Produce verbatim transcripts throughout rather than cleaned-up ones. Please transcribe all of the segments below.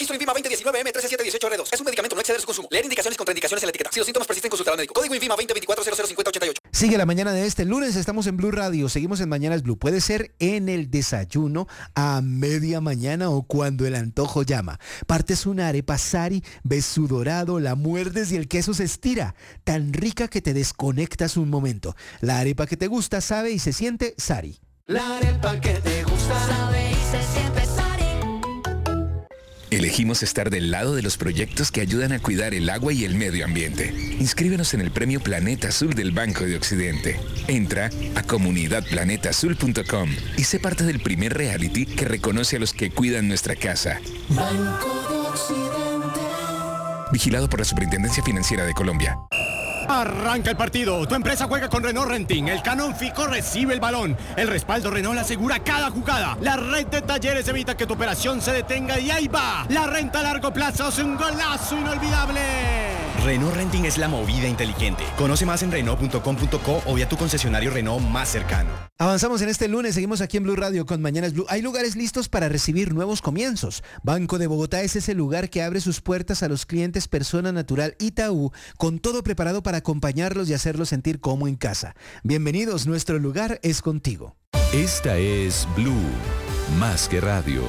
Suministro INVIMA veinte diecinueve M trece siete dieciocho R dos. Es un medicamento, no exceder su consumo. Leer indicaciones y contraindicaciones en la etiqueta. Si los síntomas persisten, consultar al médico. Código INVIMA veinte veinticuatro cero cero cincuenta ochenta y ocho. Sigue la mañana de este lunes, estamos en Blue Radio, seguimos en Mañanas Blue. Puede ser en el desayuno, a media mañana o cuando el antojo llama. Partes una arepa Sari, ves su dorado, la muerdes y el queso se estira. Tan rica que te desconectas un momento. La arepa que te gusta sabe y se siente Sari. La arepa que te gusta sabe y se siente Sari. Elegimos estar del lado de los proyectos que ayudan a cuidar el agua y el medio ambiente. Inscríbenos en el premio Planeta Azul del Banco de Occidente. Entra a comunidad planeta azul punto com y sé parte del primer reality que reconoce a los que cuidan nuestra casa. Banco de Occidente. Vigilado por la Superintendencia Financiera de Colombia. Arranca el partido. Tu empresa juega con Renault Renting. El Canon Fico recibe el balón. El respaldo Renault asegura cada jugada. La red de talleres evita que tu operación se detenga y ahí va. La renta a largo plazo es un golazo inolvidable. Renault Renting es la movida inteligente. Conoce más en renault punto com punto co o vía tu concesionario Renault más cercano. Avanzamos en este lunes, seguimos aquí en Blue Radio con Mañanas Blue. Hay lugares listos para recibir nuevos comienzos. Banco de Bogotá es ese lugar que abre sus puertas a los clientes Persona Natural Itaú, con todo preparado para acompañarlos y hacerlos sentir como en casa. Bienvenidos, nuestro lugar es contigo. Esta es Blue, más que radio.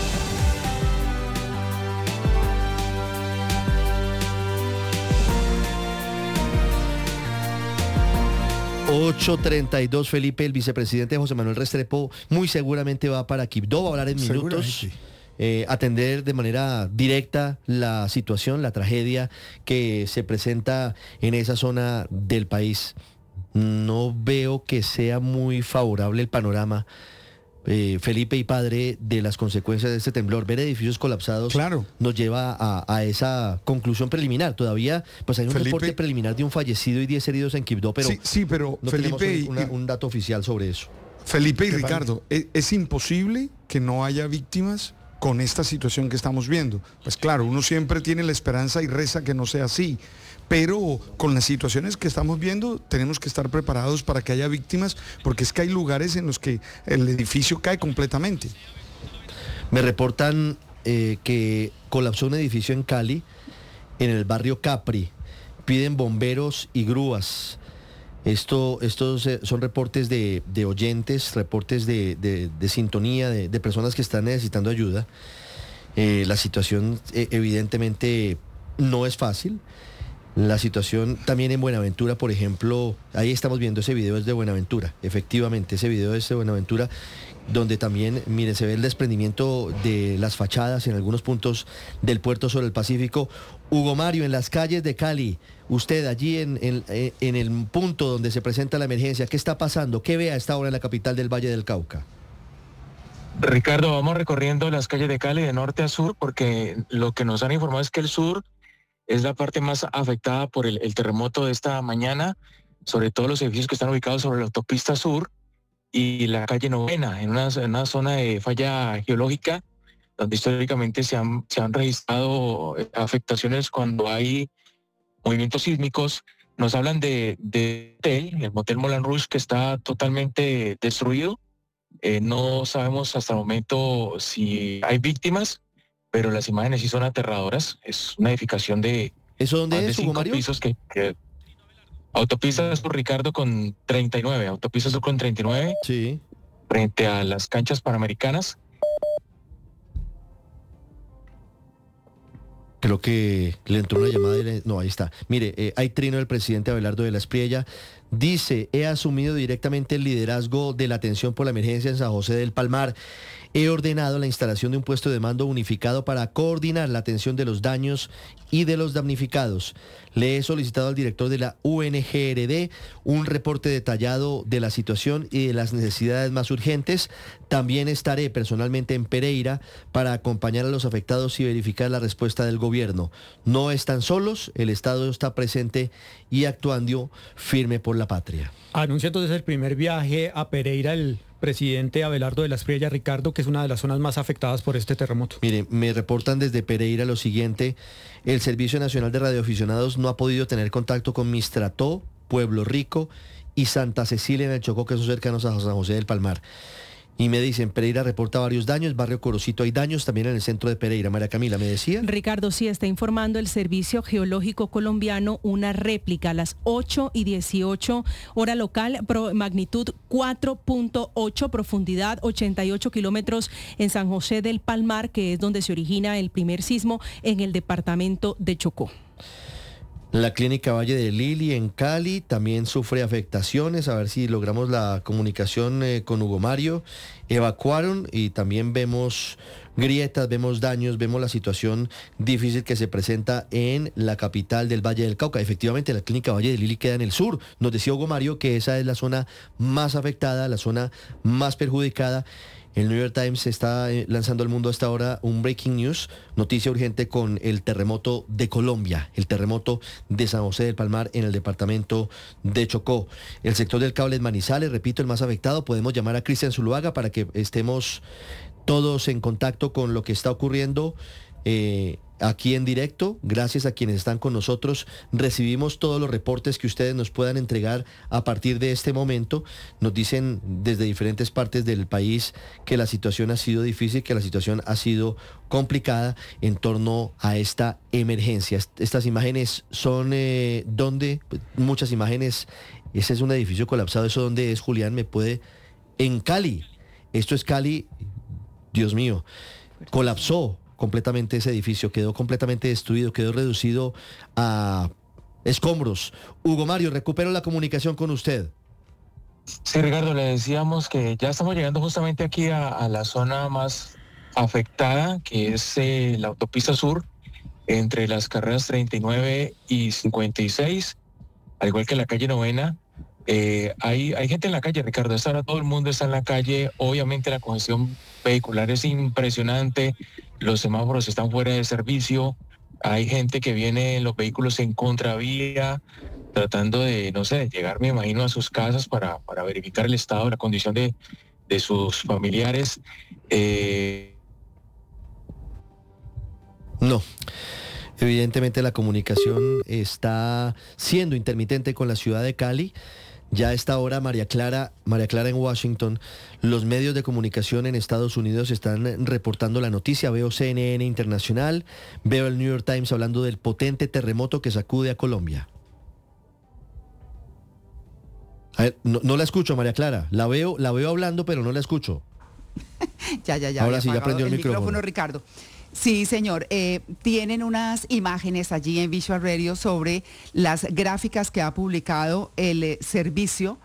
ocho treinta y dos, Felipe, el vicepresidente José Manuel Restrepo muy seguramente va para Quibdó, va a hablar en minutos, eh, atender de manera directa la situación, la tragedia que se presenta en esa zona del país. No veo que sea muy favorable el panorama, eh, Felipe y padre, de las consecuencias de este temblor. Ver edificios colapsados, claro, nos lleva a, a esa conclusión preliminar. Todavía pues hay un Felipe, reporte preliminar de un fallecido y diez heridos en Quibdó, pero, sí, sí, pero no Felipe tenemos un, una, y, un dato oficial sobre eso. Felipe y Ricardo, es, es imposible que no haya víctimas con esta situación que estamos viendo. Pues claro, uno siempre tiene la esperanza y reza que no sea así, pero con las situaciones que estamos viendo tenemos que estar preparados para que haya víctimas, porque es que hay lugares en los que el edificio cae completamente. Me reportan eh, que colapsó un edificio en Cali, en el barrio Capri. Piden bomberos y grúas. Esto, estos eh, son reportes de, de oyentes, reportes de, de, de sintonía, de, de personas que están necesitando ayuda. Eh, la situación eh, evidentemente no es fácil. La situación también en Buenaventura, por ejemplo, ahí estamos viendo ese video, es de Buenaventura, efectivamente, ese video es de Buenaventura, donde también, miren, se ve el desprendimiento de las fachadas en algunos puntos del puerto sobre el Pacífico. Hugo Mario, en las calles de Cali, usted allí en, en, en el punto donde se presenta la emergencia, ¿qué está pasando? ¿Qué ve a esta hora en la capital del Valle del Cauca? Ricardo, vamos recorriendo las calles de Cali de norte a sur, porque lo que nos han informado es que el sur es la parte más afectada por el, el terremoto de esta mañana, sobre todo los edificios que están ubicados sobre la autopista sur y la calle Novena, en una, en una zona de falla geológica, donde históricamente se han, se han registrado afectaciones cuando hay movimientos sísmicos. Nos hablan de, de hotel, el Motel Moulin Rouge, que está totalmente destruido. Eh, no sabemos hasta el momento si hay víctimas, pero las imágenes sí son aterradoras. Es una edificación de... ¿Eso dónde de es, Hugo cinco Mario? pisos que, que... Autopista Sur, Ricardo, con treinta y nueve. Autopista Sur con treinta y nueve. Sí. Frente a las canchas panamericanas. Creo que le entró una llamada y le... No, ahí está. Mire, eh, hay trino del presidente Abelardo de la Espriella. Dice, he asumido directamente el liderazgo de la atención por la emergencia en San José del Palmar. He ordenado la instalación de un puesto de mando unificado para coordinar la atención de los daños y de los damnificados. Le he solicitado al director de la U N G R D un reporte detallado de la situación y de las necesidades más urgentes. También estaré personalmente en Pereira para acompañar a los afectados y verificar la respuesta del gobierno. No están solos, el Estado está presente y actuando firme por la patria. Anuncia entonces el primer viaje a Pereira el presidente Abelardo de la Espriella, Ricardo, que es una de las zonas más afectadas por este terremoto. Mire, me reportan desde Pereira lo siguiente: el Servicio Nacional de Radioaficionados no ha podido tener contacto con Mistrató, Pueblo Rico y Santa Cecilia en el Chocó, que son cercanos a San José del Palmar. Y me dicen, Pereira reporta varios daños, barrio Corocito hay daños, también en el centro de Pereira. María Camila, ¿me decía? Ricardo, sí, está informando el Servicio Geológico Colombiano una réplica a las ocho y dieciocho hora local, pro, magnitud cuatro punto ocho, profundidad ochenta y ocho kilómetros en San José del Palmar, que es donde se origina el primer sismo en el departamento de Chocó. La clínica Valle de Lili en Cali también sufre afectaciones. A ver si logramos la comunicación eh, con Hugo Mario. Evacuaron y también vemos grietas, vemos daños, vemos la situación difícil que se presenta en la capital del Valle del Cauca. Efectivamente, la clínica Valle de Lili queda en el sur. Nos decía Hugo Mario que esa es la zona más afectada, la zona más perjudicada. El New York Times está lanzando al mundo a esta hora un breaking news, noticia urgente con el terremoto de Colombia, el terremoto de San José del Palmar en el departamento de Chocó. El sector del Cable Manizales, repito, el más afectado. Podemos llamar a Cristian Zuluaga para que estemos todos en contacto con lo que está ocurriendo eh, aquí en directo. Gracias a quienes están con nosotros. Recibimos todos los reportes que ustedes nos puedan entregar a partir de este momento. Nos dicen desde diferentes partes del país que la situación ha sido difícil, que la situación ha sido complicada en torno a esta emergencia. Estas imágenes son eh, donde, muchas imágenes, ese es un edificio colapsado. ¿Eso dónde es, Julián? ¿Me puede? En Cali. Esto es Cali, Dios mío, colapsó completamente ese edificio, quedó completamente destruido, quedó reducido a escombros. Hugo Mario, recupero la comunicación con usted. Sí, Ricardo, le decíamos que ya estamos llegando justamente aquí a, a la zona más afectada, que es eh, la autopista sur, entre las carreras treinta y nueve y cincuenta y seis, al igual que la calle Novena. Eh, hay, hay gente en la calle, Ricardo. A esta hora todo el mundo está en la calle. Obviamente la congestión vehicular es impresionante. Los semáforos están fuera de servicio. Hay gente que viene en los vehículos en contravía, tratando de, no sé, llegar, me imagino, a sus casas para, para verificar el estado, la condición de, de sus familiares. Eh... No. Evidentemente la comunicación está siendo intermitente con la ciudad de Cali. Ya a esta hora, María Clara, María Clara en Washington, los medios de comunicación en Estados Unidos están reportando la noticia. Veo C N N Internacional, veo el New York Times hablando del potente terremoto que sacude a Colombia. A ver, no, no la escucho, María Clara. La veo, la veo hablando, pero no la escucho. ya, ya, ya. Ahora sí, ya prendió el, el micrófono. micrófono, Ricardo. Sí, señor. Eh, tienen unas imágenes allí en Visual Radio sobre las gráficas que ha publicado el eh, Servicio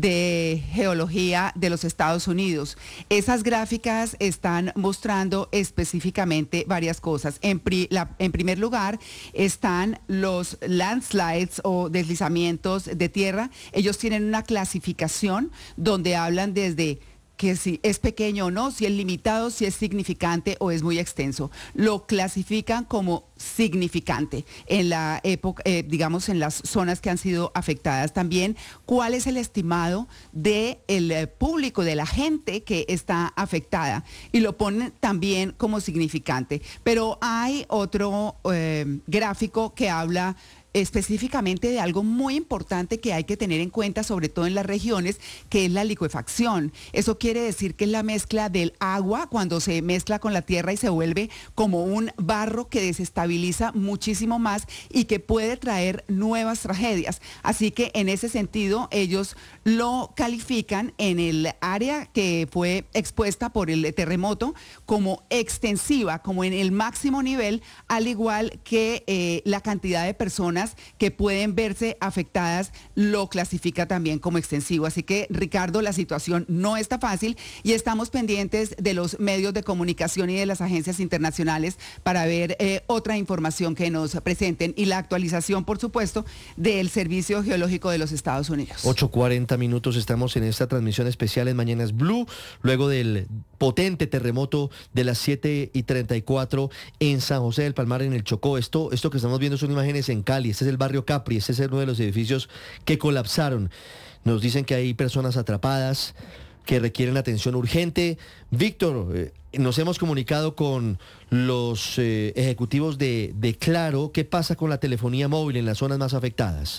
de Geología de los Estados Unidos. Esas gráficas están mostrando específicamente varias cosas. En, pri, la, en primer lugar están los landslides o deslizamientos de tierra. Ellos tienen una clasificación donde hablan desde que si es pequeño o no, si es limitado, si es significante o es muy extenso. Lo clasifican como significante en la época, eh, digamos, en las zonas que han sido afectadas. También, ¿cuál es el estimado del eh, público, de la gente que está afectada? Y lo ponen también como significante. Pero hay otro eh, gráfico que habla específicamente de algo muy importante que hay que tener en cuenta, sobre todo en las regiones, que es la licuefacción. Eso quiere decir que es la mezcla del agua cuando se mezcla con la tierra y se vuelve como un barro que desestabiliza muchísimo más y que puede traer nuevas tragedias. Así que en ese sentido ellos lo califican en el área que fue expuesta por el terremoto como extensiva, como en el máximo nivel, al igual que eh, la cantidad de personas que pueden verse afectadas lo clasifica también como extensivo. Así que, Ricardo, la situación no está fácil y estamos pendientes de los medios de comunicación y de las agencias internacionales para ver eh, otra información que nos presenten y la actualización, por supuesto, del Servicio Geológico de los Estados Unidos. ocho cuarenta minutos, estamos en esta transmisión especial en Mañanas Blue, luego del potente terremoto de las siete y treinta y cuatro en San José del Palmar, en el Chocó. Esto, esto que estamos viendo son imágenes en Cali. Este es el barrio Capri, este es uno de los edificios que colapsaron. Nos dicen que hay personas atrapadas que requieren atención urgente. Víctor, eh, nos hemos comunicado con los eh, ejecutivos de, de Claro. ¿Qué pasa con la telefonía móvil en las zonas más afectadas?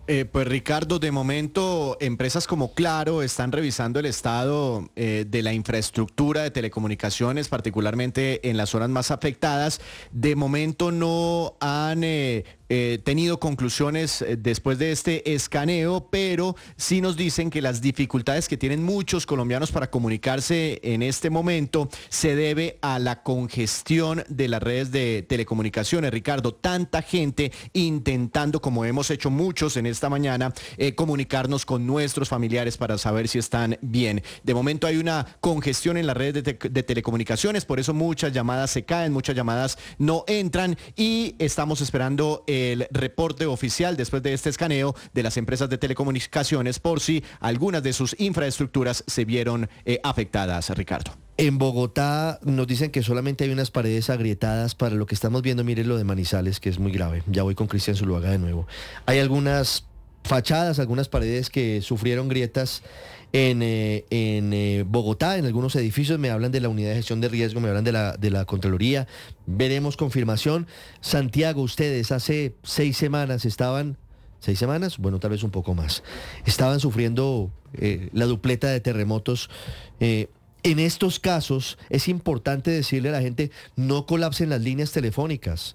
Eh, pues Ricardo, de momento empresas como Claro están revisando el estado eh, de la infraestructura de telecomunicaciones, particularmente en las zonas más afectadas. De momento no han eh, eh, tenido conclusiones eh, después de este escaneo, pero sí nos dicen que las dificultades que tienen muchos colombianos para comunicarse en este momento se debe a la congestión de las redes de telecomunicaciones. Ricardo, tanta gente intentando, como hemos hecho muchos en esta mañana, eh, comunicarnos con nuestros familiares para saber si están bien. De momento hay una congestión en las redes de, te de telecomunicaciones, por eso muchas llamadas se caen, muchas llamadas no entran y estamos esperando el reporte oficial después de este escaneo de las empresas de telecomunicaciones por si algunas de sus infraestructuras se vieron eh, afectadas, Ricardo. En Bogotá nos dicen que solamente hay unas paredes agrietadas para lo que estamos viendo. Mire lo de Manizales, que es muy grave. Ya voy con Cristian Zuluaga de nuevo. Hay algunas fachadas, algunas paredes que sufrieron grietas en, eh, en eh, Bogotá, en algunos edificios. Me hablan de la unidad de gestión de riesgo, me hablan de la, de la Contraloría. Veremos confirmación. Santiago, ustedes hace seis semanas estaban... ¿Seis semanas? Bueno, tal vez un poco más. Estaban sufriendo eh, la dupleta de terremotos. Eh, En estos casos es importante decirle a la gente, no colapsen las líneas telefónicas.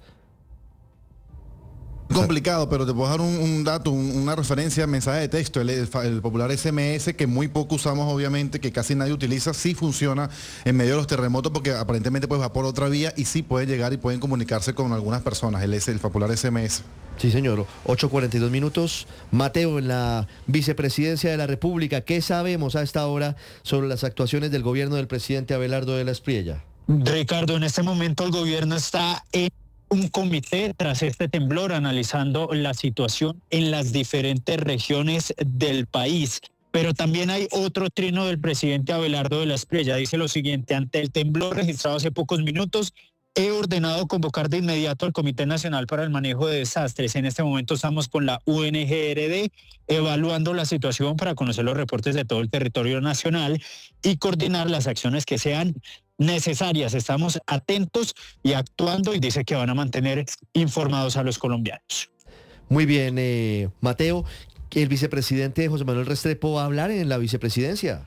Complicado, pero te puedo dar un, un dato, un, una referencia, mensaje de texto, el, el, el popular S M S, que muy poco usamos obviamente, que casi nadie utiliza, sí funciona en medio de los terremotos porque aparentemente pues va por otra vía y sí puede llegar y pueden comunicarse con algunas personas, el, el popular S M S. Sí, señor. ocho cuarenta y dos minutos. Mateo, en la vicepresidencia de la República, ¿qué sabemos a esta hora sobre las actuaciones del gobierno del presidente Abelardo de la Espriella? Ricardo, en este momento el gobierno está en un comité tras este temblor analizando la situación en las diferentes regiones del país. Pero también hay otro trino del presidente Abelardo de la Espriella. Dice lo siguiente: ante el temblor registrado hace pocos minutos, he ordenado convocar de inmediato al Comité Nacional para el Manejo de Desastres. En este momento estamos con la U N G R D evaluando la situación para conocer los reportes de todo el territorio nacional y coordinar las acciones que sean necesarias. Estamos atentos y actuando y dice que van a mantener informados a los colombianos. Muy bien, eh, Mateo. El vicepresidente José Manuel Restrepo va a hablar en la vicepresidencia.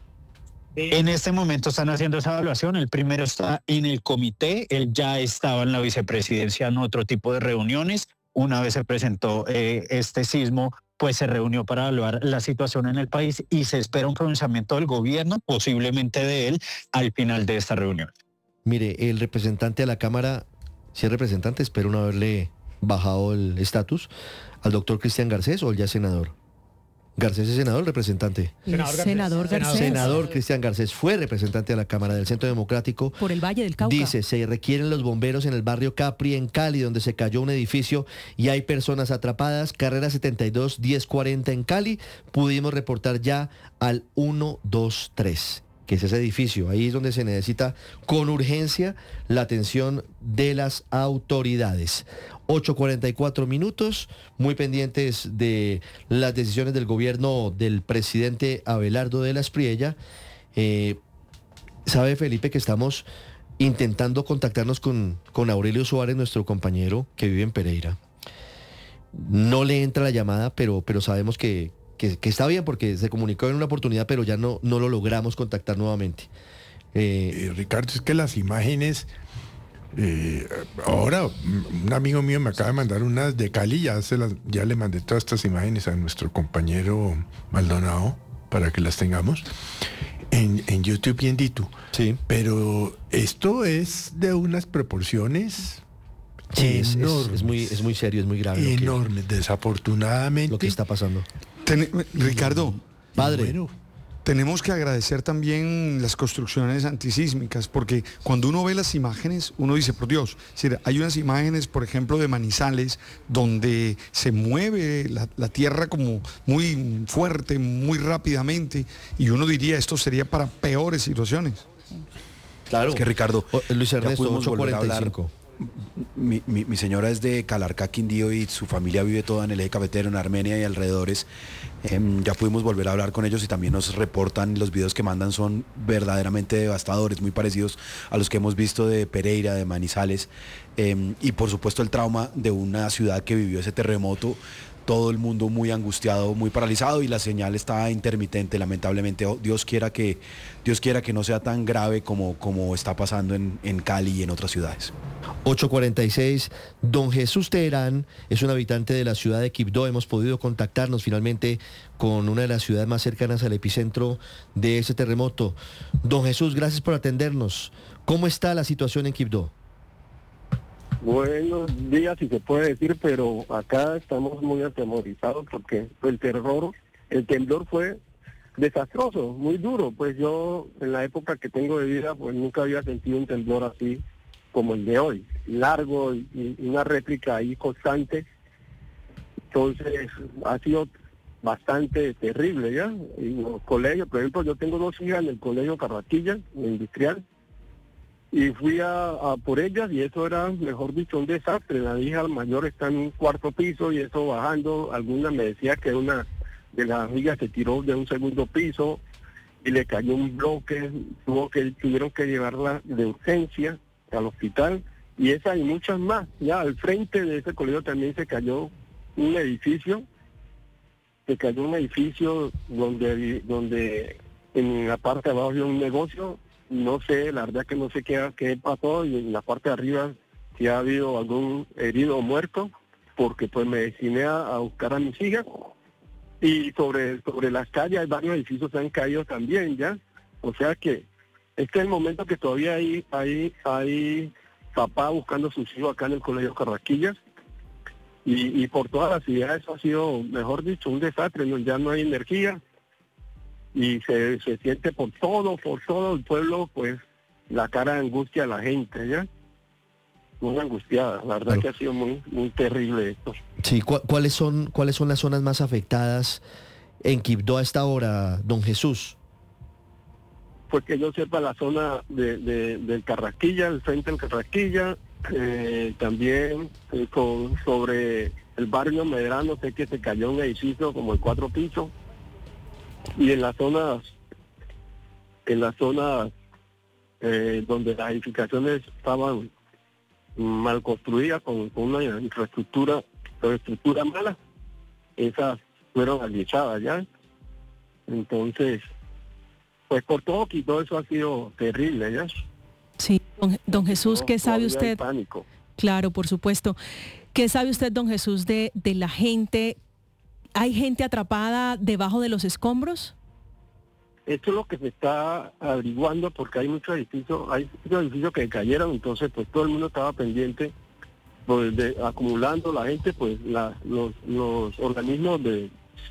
En este momento están haciendo esa evaluación. El primero está en el comité. Él ya estaba en la vicepresidencia en otro tipo de reuniones. Una vez se presentó eh, este sismo, pues se reunió para evaluar la situación en el país y se espera un pronunciamiento del gobierno, posiblemente de él, al final de esta reunión. Mire, el representante de la Cámara, si es representante, espero no haberle bajado el estatus, al doctor Cristian Garcés, o el ya senador. Garcés es senador, representante. Senador Garcés. Senador Garcés. Senador Cristian Garcés fue representante de la Cámara del Centro Democrático. Por el Valle del Cauca. Dice, se requieren los bomberos en el barrio Capri, en Cali, donde se cayó un edificio y hay personas atrapadas. Carrera setenta y dos, diez cuarenta en Cali. Pudimos reportar ya al ciento veintitrés, que es ese edificio. Ahí es donde se necesita con urgencia la atención de las autoridades. ocho cuarenta y cuatro minutos, muy pendientes de las decisiones del gobierno del presidente Abelardo de la Espriella. Eh, sabe, Felipe, que estamos intentando contactarnos con, con Aurelio Suárez, nuestro compañero que vive en Pereira. No le entra la llamada, pero, pero sabemos que, que, que está bien porque se comunicó en una oportunidad, pero ya no, no lo logramos contactar nuevamente. Eh, eh, Ricardo, es que las imágenes... Eh, ahora un amigo mío me acaba de mandar unas de Cali, ya, se las, ya le mandé todas estas imágenes a nuestro compañero Maldonado para que las tengamos en, en YouTube y en Ditu. Sí. Pero esto es de unas proporciones sí, es, es, es, muy, es muy serio, es muy grave. Enorme, lo que, desafortunadamente. Lo que está pasando. Ten, Ricardo, padre. Bueno. Tenemos que agradecer también las construcciones antisísmicas, porque cuando uno ve las imágenes, uno dice, por Dios, hay unas imágenes, por ejemplo, de Manizales, donde se mueve la, la tierra como muy fuerte, muy rápidamente, y uno diría, esto sería para peores situaciones. Claro. Es que Ricardo, o, Luis Ernesto, ocho cuarenta y cinco. Mi, mi, mi señora es de Calarcá, Quindío, y su familia vive toda en el eje cafetero, en Armenia y alrededores. Eh, ya pudimos volver a hablar con ellos y también nos reportan, los videos que mandan son verdaderamente devastadores, muy parecidos a los que hemos visto de Pereira, de Manizales, eh, y por supuesto el trauma de una ciudad que vivió ese terremoto todo el mundo muy angustiado, muy paralizado y la señal está intermitente, lamentablemente. Dios quiera que, Dios quiera que no sea tan grave como, como está pasando en, en Cali y en otras ciudades. ocho cuarenta y seis, don Jesús Teherán es un habitante de la ciudad de Quibdó. Hemos podido contactarnos finalmente con una de las ciudades más cercanas al epicentro de ese terremoto. Don Jesús, gracias por atendernos. ¿Cómo está la situación en Quibdó? Buenos días, si se puede decir, pero acá estamos muy atemorizados porque el terror, el temblor fue desastroso, muy duro. Pues yo, en la época que tengo de vida, pues nunca había sentido un temblor así como el de hoy, largo y, y una réplica ahí constante. Entonces, ha sido bastante terrible, ¿ya? En los colegios, por ejemplo, yo tengo dos hijas en el colegio Carraquilla, en el industrial, y fui a, a por ellas y eso era, mejor dicho, un desastre. La hija mayor está en un cuarto piso y eso bajando. Alguna me decía que una de las amigas se tiró de un segundo piso y le cayó un bloque, tuvo que tuvieron que llevarla de urgencia al hospital, y esa y muchas más. Ya al frente de ese colegio también se cayó un edificio, se cayó un edificio donde, donde en la parte de abajo había un negocio. No sé, la verdad que no sé qué, qué pasó, y en la parte de arriba si ha habido algún herido o muerto, porque pues me destiné a, a buscar a mis hijas. Y sobre, sobre las calles hay varios edificios que han caído también, ¿ya? O sea que este es el momento que todavía hay, hay, hay papá buscando a sus hijos acá en el colegio Carraquillas, y, y por todas las ciudades eso ha sido, mejor dicho, un desastre. No, ya no hay energía, y se, se siente por todo, por todo el pueblo, pues, la cara de angustia de la gente, ¿ya? Muy angustiada, la verdad claro. que ha sido muy, muy terrible esto. Sí, ¿cu ¿cuáles son, cuáles son las zonas más afectadas en Quibdó a esta hora, don Jesús? Pues que yo sepa la zona de, de, del Carraquilla, el frente del Carraquilla, eh, también eh, con, sobre el barrio Medrano, sé que se cayó un edificio como el cuatro pisos, y en las zonas, en las zonas eh, donde las edificaciones estaban mal construidas, con, con una infraestructura, infraestructura mala, esas fueron agliechadas ya. Entonces, pues por todo y todo eso ha sido terrible, ¿ya? Sí, don, don Jesús, ¿qué sabe usted? Pánico. Claro, por supuesto. ¿Qué sabe usted, don Jesús, de, de la gente? ¿Hay gente atrapada debajo de los escombros? Esto es lo que se está averiguando, porque hay muchos edificios, hay muchos edificios que cayeron, entonces pues todo el mundo estaba pendiente, pues de, acumulando la gente, pues la, los, los organismos de,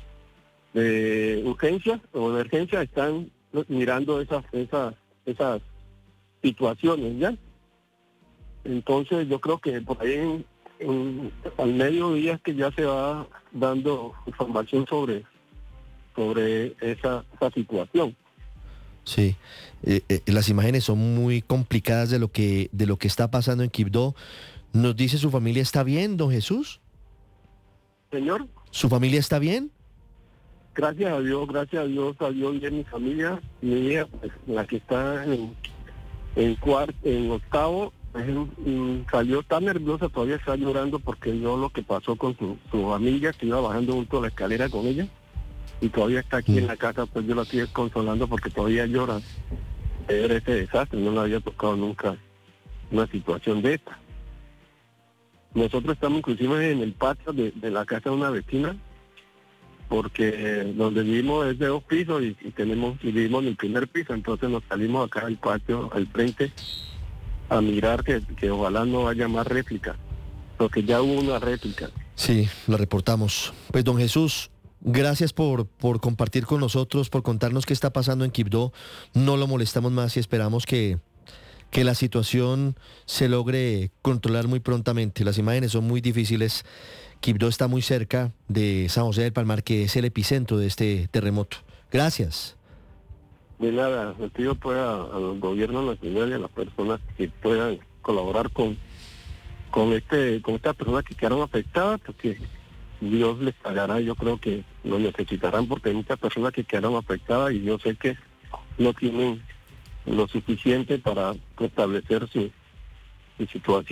de urgencia o de emergencia están mirando esas, esas, esas situaciones, ¿ya? Entonces yo creo que por ahí en, en, al mediodía es que ya se va dando información sobre sobre esa, esa situación. Sí, eh, eh, las imágenes son muy complicadas de lo que de lo que está pasando en Quibdó. Nos dice, ¿su familia está bien, don Jesús? Señor. ¿Su familia está bien? Gracias a Dios, gracias a Dios, salió bien mi familia. Mi hija, pues, la que está en, en, cuarto, en octavo, pues, en, salió tan nerviosa, todavía está llorando porque vio lo que pasó con su, su amiga, que iba bajando junto a la escalera con ella, y todavía está aquí mm. en la casa. Pues yo la estoy consolando porque todavía llora de ver ese desastre. No le había tocado nunca una situación de esta. Nosotros estamos inclusive en el patio de, de la casa de una vecina, porque eh, donde vivimos es de dos pisos y, y tenemos y vivimos en el primer piso, entonces nos salimos acá al patio, al frente, a mirar que, que ojalá no haya más réplica, porque ya hubo una réplica. Sí, la reportamos. Pues don Jesús, gracias por, por compartir con nosotros, por contarnos qué está pasando en Quibdó. No lo molestamos más y esperamos que, que la situación se logre controlar muy prontamente. Las imágenes son muy difíciles. Quibdó está muy cerca de San José del Palmar, que es el epicentro de este terremoto. Gracias. De nada, le pido pues a, a los gobiernos nacionales y a las personas que puedan colaborar con, con, este, con estas personas que quedaron afectadas, porque Dios les pagará. Yo creo que lo necesitarán, porque hay muchas personas que quedaron afectadas y yo sé que no tienen lo suficiente para restablecer su, su situación.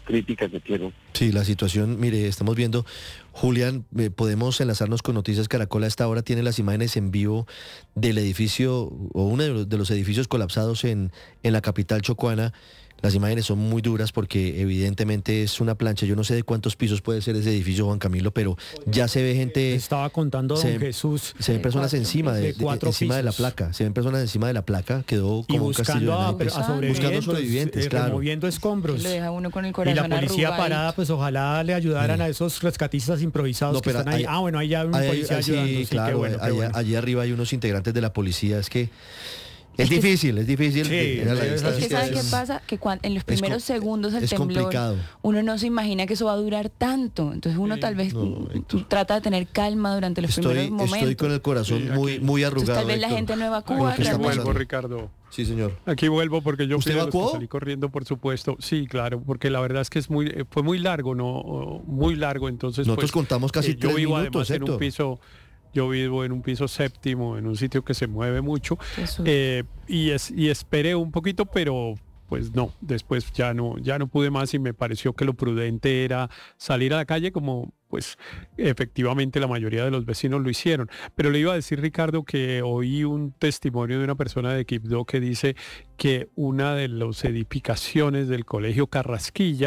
crítica que tienen. Sí, la situación, mire, estamos viendo, Julián, eh, podemos enlazarnos con Noticias Caracol. A esta hora tiene las imágenes en vivo del edificio, o uno de los, de los edificios colapsados en, en la capital chocuana. Las imágenes son muy duras porque evidentemente es una plancha. Yo no sé de cuántos pisos puede ser ese edificio, Juan Camilo, pero ya se ve gente... Estaba contando se don ven, Jesús. Se ven personas cuatro, encima de, de, de encima de la placa. Se ven personas encima de la placa. Quedó como un castillo de a, naipes. a sobrevivientes, buscando sobrevivientes, eh, claro. removiendo escombros. Lo deja uno con el Y corazón la policía arrugado. parada, pues ojalá le ayudaran a esos rescatistas improvisados No, que pero están ahí. hay- ah, bueno, ahí ya un Ahí- policía ahí- sí, ayudando. Sí, claro, qué bueno, qué allá, bueno. allí arriba hay unos integrantes de la policía. Es que es difícil, es difícil. Sí, tener a la es Es distancia. que ¿sabe qué Es- pasa? Que cuan- en los es primeros com- segundos del es temblor, complicado. uno no se imagina que eso va a durar tanto. Entonces uno tal vez mm, trata de tener calma durante los Estoy, primeros momentos. estoy con el corazón Sí, muy, aquí- muy Entonces, arrugado. tal vez la Héctor. gente no Con evacúa. lo que está realmente. Vuelvo, pasando. Ricardo. Sí, señor. Aquí vuelvo porque yo ¿Usted fui de los que evacuó? salí corriendo, por supuesto. Sí, claro, porque la verdad es que es muy, eh, fue muy largo, no, muy largo. Entonces, Nosotros pues, contamos casi eh, yo tres vivo minutos, además en un Héctor. piso. Yo vivo en un piso séptimo, en un sitio que se mueve mucho, Jesús. eh, y, es, y esperé un poquito, pero pues no, después ya no, ya no pude más y me pareció que lo prudente era salir a la calle como pues efectivamente la mayoría de los vecinos lo hicieron. Pero le iba a decir, Ricardo, que oí un testimonio de una persona de Quibdó que dice que una de las edificaciones del colegio Carrasquilla,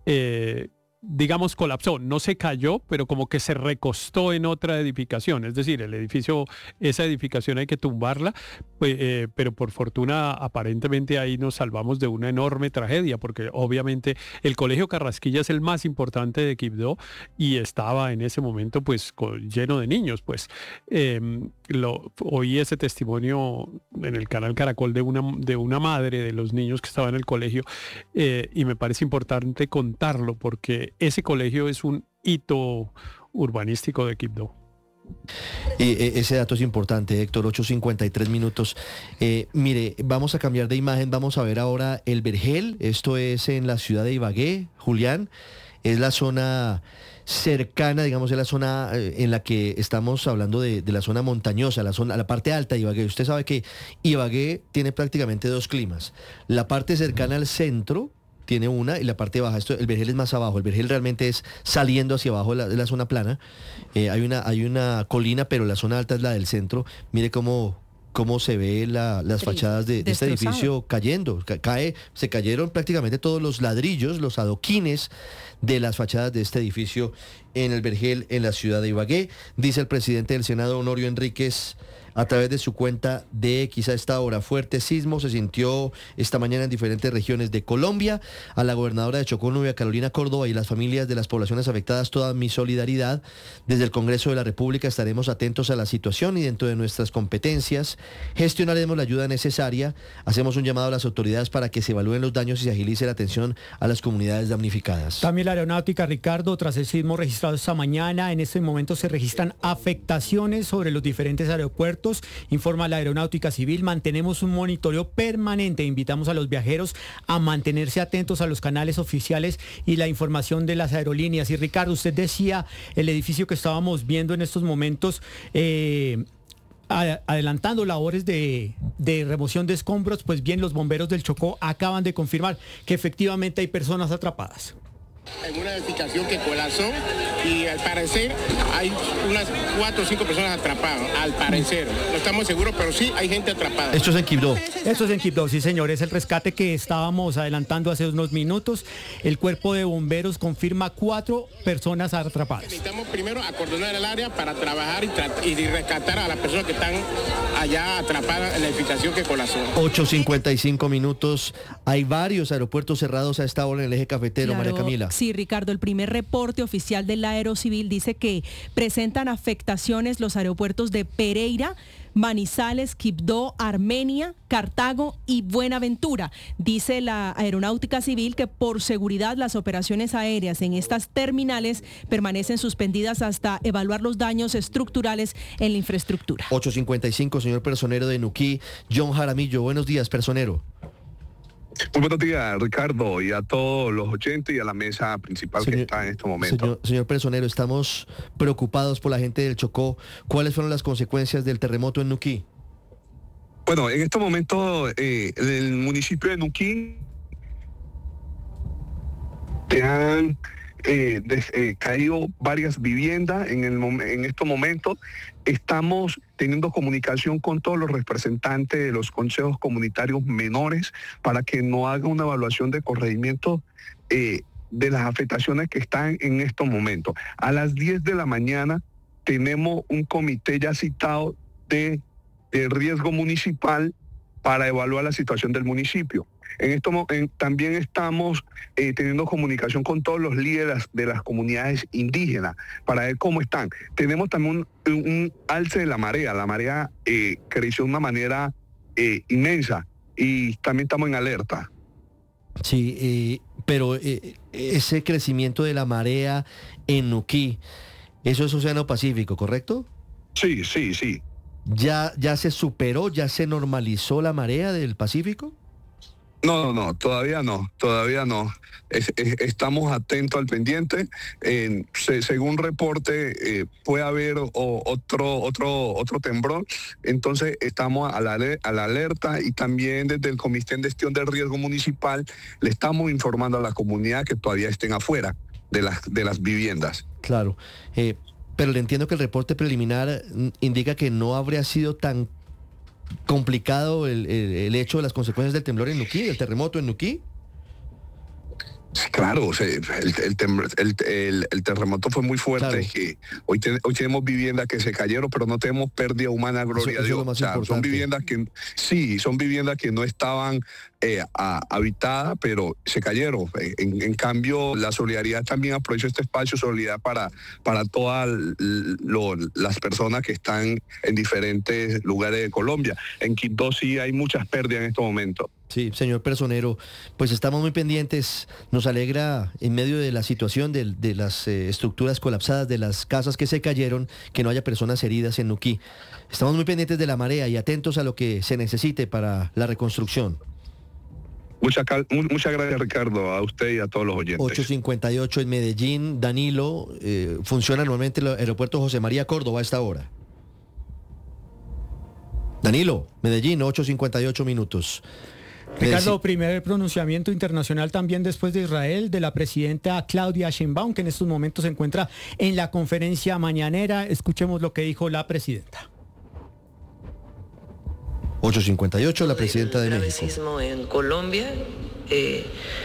eh, digamos, colapsó, no se cayó, pero como que se recostó en otra edificación, es decir, el edificio, esa edificación hay que tumbarla, pues, eh, pero por fortuna aparentemente ahí nos salvamos de una enorme tragedia, porque obviamente el colegio Carrasquilla es el más importante de Quibdó y estaba en ese momento pues con- lleno de niños, pues eh, lo, oí ese testimonio en el canal Caracol de una, de una madre de los niños que estaban en el colegio, eh, y me parece importante contarlo porque ese colegio es un hito urbanístico de Quibdó. Y eh, ese dato es importante, Héctor, ocho cincuenta y tres minutos. Eh, mire, vamos a cambiar de imagen, vamos a ver ahora el Vergel, esto es en la ciudad de Ibagué, Julián, es la zona cercana, digamos, es la zona eh, en la que estamos hablando de, de la zona montañosa, la zona, la parte alta de Ibagué. Usted sabe que Ibagué tiene prácticamente dos climas, la parte cercana al centro tiene una y la parte baja. Esto, el Vergel es más abajo. El Vergel realmente es saliendo hacia abajo de la, de la zona plana. Eh, hay, una, hay una colina, pero la zona alta es la del centro. Mire cómo, cómo se ve la- las fachadas de, de este Destrozado. edificio cayendo. Ca- cae, se cayeron prácticamente todos los ladrillos, los adoquines de las fachadas de este edificio en el Vergel, en la ciudad de Ibagué. Dice el presidente del Senado, Honorio Enríquez, a través de su cuenta de X a esta hora. Fuerte sismo se sintió esta mañana en diferentes regiones de Colombia. A la gobernadora de Chocó, Nubia Carolina Córdoba, y las familias de las poblaciones afectadas, toda mi solidaridad. Desde el Congreso de la República estaremos atentos a la situación y dentro de nuestras competencias gestionaremos la ayuda necesaria. Hacemos un llamado a las autoridades para que se evalúen los daños y se agilice la atención a las comunidades damnificadas. También la aeronáutica, Ricardo, tras el sismo registrado esta mañana, en este momento se registran afectaciones sobre los diferentes aeropuertos, informa la aeronáutica civil. Mantenemos un monitoreo permanente, invitamos a los viajeros a mantenerse atentos a los canales oficiales y la información de las aerolíneas. Y Ricardo, usted decía el edificio que estábamos viendo en estos momentos, eh, a- adelantando labores de, de remoción de escombros, pues bien, los bomberos del Chocó acaban de confirmar que efectivamente hay personas atrapadas. En una edificación que colapsó y al parecer hay unas cuatro o cinco personas atrapadas, al parecer. No estamos seguros, pero sí hay gente atrapada. Esto es en Quibdó. Esto es en Quibdó, sí señor, es el rescate que estábamos adelantando hace unos minutos. El cuerpo de bomberos confirma cuatro personas atrapadas. Necesitamos primero acordonar el área para trabajar y, tra- y rescatar a las personas que están allá atrapadas en la edificación que colapsó. ocho cincuenta y cinco minutos. Hay varios aeropuertos cerrados a esta hora en el eje cafetero, Claro, María Camila. Sí, Ricardo, el primer reporte oficial del Aerocivil dice que presentan afectaciones los aeropuertos de Pereira, Manizales, Quibdó, Armenia, Cartago y Buenaventura. Dice la Aeronáutica Civil que por seguridad las operaciones aéreas en estas terminales permanecen suspendidas hasta evaluar los daños estructurales en la infraestructura. ocho cincuenta y cinco, señor personero de Nuquí, John Jaramillo. Buenos días, personero. Muy buenos días, Ricardo, y a todos los oyentes y a la mesa principal que está en este momento. Señor, señor personero, estamos preocupados por la gente del Chocó. ¿Cuáles fueron las consecuencias del terremoto en Nuquí? Bueno, en este momento eh, el municipio de Nuquí Se han eh, des, eh, caído varias viviendas en, el, en estos momentos. Estamos teniendo comunicación con todos los representantes de los consejos comunitarios menores para que nos hagan una evaluación de corregimiento eh, de las afectaciones que están en estos momentos. A las diez de la mañana tenemos un comité ya citado de, de riesgo municipal para evaluar la situación del municipio. En esto en, también estamos eh, teniendo comunicación con todos los líderes de las comunidades indígenas para ver cómo están. Tenemos también un, un alce de la marea. La marea eh, creció de una manera eh, inmensa y también estamos en alerta. Sí, eh, pero eh, ese crecimiento de la marea en Nuquí, eso es Océano Pacífico, ¿correcto? Sí, sí, sí. ¿Ya, ya se superó, ya se normalizó la marea del Pacífico? No, no, no, todavía no, todavía no. Es, es, estamos atentos al pendiente. Eh, se, según reporte, eh, puede haber o, otro, otro, otro temblor. Entonces estamos a la, a la alerta y también desde el Comité de Gestión del Riesgo Municipal le estamos informando a la comunidad que todavía estén afuera de las, de las viviendas. Claro, eh, pero le entiendo que el reporte preliminar indica que no habría sido tan complicado el, el, el hecho de las consecuencias del temblor en Nuquí, del terremoto en Nuquí. Claro, o sea, el, el, el, el, el terremoto fue muy fuerte. Claro. Que hoy, te, hoy tenemos viviendas que se cayeron, pero no tenemos pérdida humana, gloria eso, a Dios. O sea, son viviendas que sí, son viviendas que no estaban eh, a, habitadas, pero se cayeron. En, en cambio, la solidaridad también aprovecho este espacio, solidaridad para, para todas lo, las personas que están en diferentes lugares de Colombia. En Quito sí hay muchas pérdidas en estos momentos. Sí, señor Personero, pues estamos muy pendientes. Nos alegra, en medio de la situación de, de las eh, estructuras colapsadas, de las casas que se cayeron, que no haya personas heridas en Nuquí. Estamos muy pendientes de la marea y atentos a lo que se necesite para la reconstrucción. Muchas, muchas gracias, Ricardo, a usted y a todos los oyentes. ocho cincuenta y ocho en Medellín. Danilo, eh, funciona normalmente el aeropuerto José María Córdoba a esta hora. Danilo, Medellín, ocho cincuenta y ocho minutos. Ricardo, primer pronunciamiento internacional también después de Israel de la presidenta Claudia Sheinbaum, que en estos momentos se encuentra en la conferencia mañanera. Escuchemos lo que dijo la presidenta. ocho cincuenta y ocho, la presidenta de México. El gravísimo en Colombia. Eh,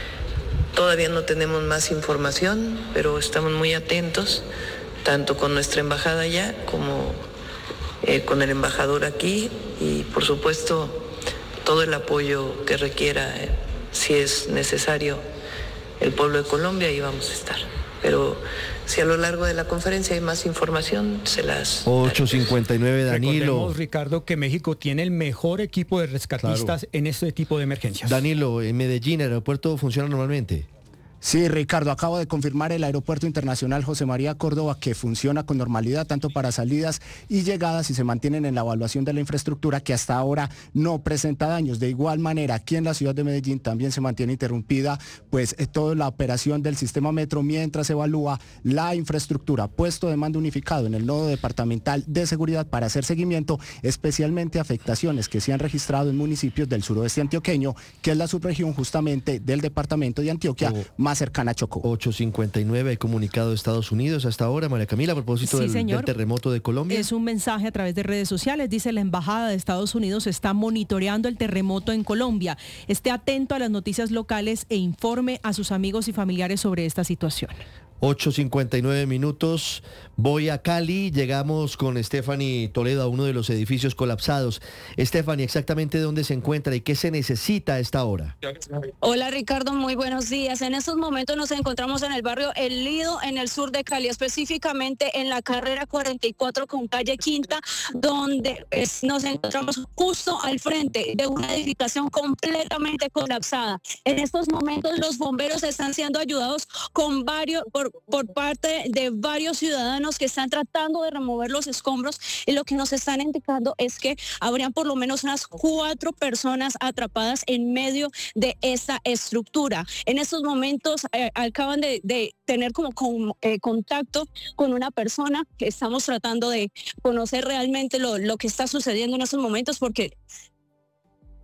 todavía no tenemos más información, pero estamos muy atentos, tanto con nuestra embajada allá como eh, con el embajador aquí y, por supuesto, todo el apoyo que requiera, eh, si es necesario, el pueblo de Colombia, ahí vamos a estar. Pero si a lo largo de la conferencia hay más información, se las... ocho cincuenta y nueve, Danilo. Recordemos, Ricardo, que México tiene el mejor equipo de rescatistas claro. en este tipo de emergencias. Danilo, en Medellín, ¿el aeropuerto funciona normalmente? Sí, Ricardo, acabo de confirmar el Aeropuerto Internacional José María Córdoba que funciona con normalidad tanto para salidas y llegadas y se mantienen en la evaluación de la infraestructura que hasta ahora no presenta daños. De igual manera, aquí en la ciudad de Medellín también se mantiene interrumpida pues eh, toda la operación del sistema metro mientras se evalúa la infraestructura. Puesto de mando unificado en el nodo departamental de seguridad para hacer seguimiento, especialmente afectaciones que se han registrado en municipios del suroeste antioqueño, que es la subregión justamente del departamento de Antioquia, oh. más cercana a Chocó. ocho cincuenta y nueve, hay comunicado de Estados Unidos hasta ahora, María Camila, a propósito sí, del, del terremoto de Colombia. Es un mensaje a través de redes sociales, dice la Embajada de Estados Unidos está monitoreando el terremoto en Colombia. Esté atento a las noticias locales e informe a sus amigos y familiares sobre esta situación. ocho cincuenta y nueve minutos, voy a Cali, llegamos con Stephanie Toledo a uno de los edificios colapsados. Stephanie, exactamente dónde se encuentra y qué se necesita a esta hora. Hola Ricardo, muy buenos días. En estos momentos nos encontramos en el barrio El Lido, en el sur de Cali, específicamente en la carrera cuarenta y cuatro con calle Quinta, donde es, nos encontramos justo al frente de una edificación completamente colapsada. En estos momentos los bomberos están siendo ayudados con varios... Por, por parte de varios ciudadanos que están tratando de remover los escombros y lo que nos están indicando es que habrían por lo menos unas cuatro personas atrapadas en medio de esta estructura. En estos momentos eh, acaban de, de tener como con, eh, contacto con una persona que estamos tratando de conocer realmente lo, lo que está sucediendo en estos momentos porque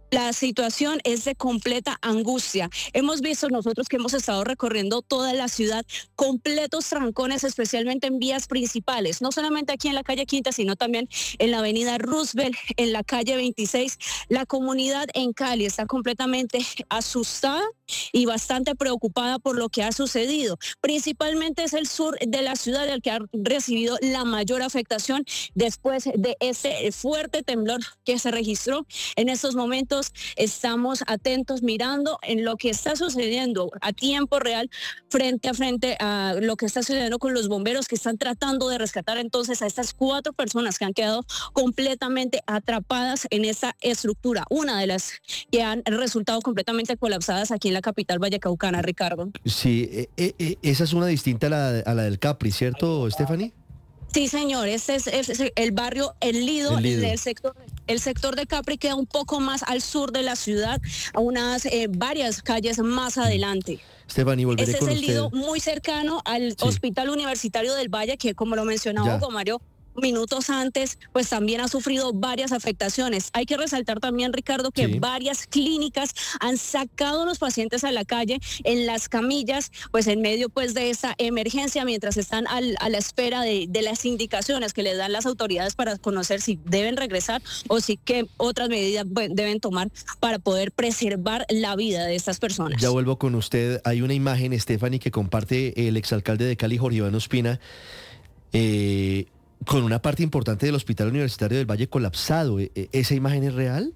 La situación es de completa angustia. Hemos visto nosotros que hemos estado recorriendo toda la ciudad, completos trancones, especialmente en vías principales, no solamente aquí en la calle Quinta, sino también en la avenida Roosevelt, en la calle veintiséis. La comunidad en Cali está completamente asustada y bastante preocupada por lo que ha sucedido. Principalmente es el sur de la ciudad el que ha recibido la mayor afectación después de ese fuerte temblor que se registró. En estos momentos estamos atentos mirando en lo que está sucediendo a tiempo real, frente a frente a lo que está sucediendo con los bomberos que están tratando de rescatar entonces a estas cuatro personas que han quedado completamente atrapadas en esta estructura, una de las que han resultado completamente colapsadas aquí en la capital vallecaucana, Ricardo. Sí, eh, eh, esa es una distinta a la, a la del Capri, ¿cierto, Stephanie? Sí, señor, este es, es el barrio El Lido, El Lido. el sector, el sector de Capri queda un poco más al sur de la ciudad, a unas eh, varias calles más adelante. Stephanie, volveré Este con es el usted. Lido muy cercano al Sí. Hospital Universitario del Valle, que como lo mencionaba Ya. Hugo Mario minutos antes, pues también ha sufrido varias afectaciones. Hay que resaltar también, Ricardo, que Sí. varias clínicas han sacado a los pacientes a la calle en las camillas, pues en medio pues de esta emergencia, mientras están al, a la espera de, de las indicaciones que les dan las autoridades para conocer si deben regresar o si qué otras medidas pues, deben tomar para poder preservar la vida de estas personas. Ya vuelvo con usted. Hay una imagen, Stephanie, que comparte el exalcalde de Cali, Jorge Iván Ospina, eh, con una parte importante del Hospital Universitario del Valle colapsado. ¿E- e- ¿Esa imagen es real?